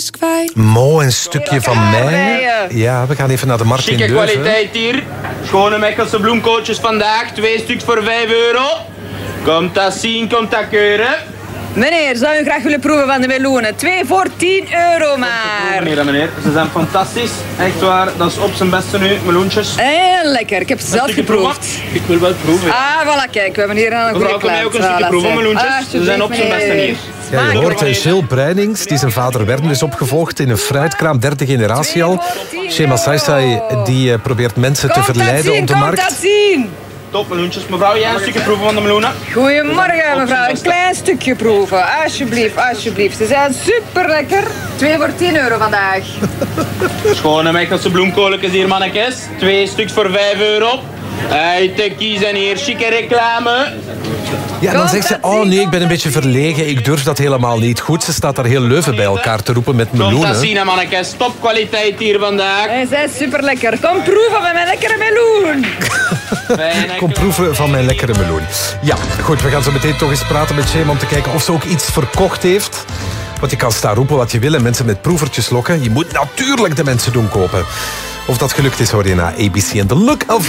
Mo, een stukje van mij. Ja, we gaan even naar de markt in Chique Leuven. kwaliteit hier. Schone Mechelse bloemkooltjes vandaag. 2 stuks voor €5. Komt dat zien, komt dat keuren. Meneer, zou u graag willen proeven van de meloenen? 2 voor €10 maar. Meneer, ze zijn fantastisch. Echt waar, dat is op zijn beste nu, meloentjes. Heel lekker, ik heb ze zelf geproefd. Ik wil wel proeven. Ah, voilà, kijk, we hebben hier een goede Mevrouw, kan mij ook een stukje proeven, meloentjes? Ze zijn op zijn beste hier. Ja, je hoort Gilles Bruinings, die zijn vader Wern is opgevolgd in een fruitkraam, 3e generatie al. Shema Saisai, die probeert mensen te verleiden om de markt. Komt dat zien! Top meloentjes. Mevrouw, jij een stukje proeven van de meloenen? Goedemorgen mevrouw, een klein stukje proeven. Alsjeblieft, alsjeblieft. Ze zijn super lekker. 2 voor €10 vandaag. Schone Mechelse bloemkooltjes hier, mannetjes. 2 stuks voor €5. Uit te kiezen hier, chique reclame. Ja, dan zegt ze, oh nee, ik ben een beetje verlegen, ik durf dat helemaal niet. Goed, ze staat daar heel Leuven bij elkaar te roepen met Komt dat meloenen. zien, mannetjes. Topkwaliteit hier vandaag. Ze zijn super lekker. Kom proeven van mijn lekkere meloen. Kom proeven van mijn lekkere meloen. Ja, goed, we gaan zo meteen toch eens praten met Shema om te kijken of ze ook iets verkocht heeft. Want je kan staan roepen wat je wil en mensen met proevertjes lokken. Je moet natuurlijk de mensen doen kopen. Of dat gelukt is, hoor je na ABC en The Look of